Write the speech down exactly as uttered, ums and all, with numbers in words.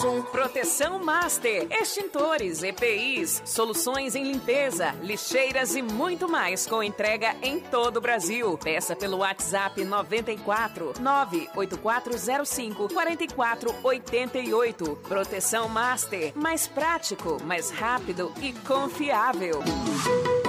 Zoom. Proteção Master, extintores, E P Is, soluções em limpeza, lixeiras e muito mais com entrega em todo o Brasil. Peça pelo WhatsApp noventa e quatro, nove oito quatro zero cinco, quatro quatro oito oito. Proteção Master, mais prático, mais rápido e confiável.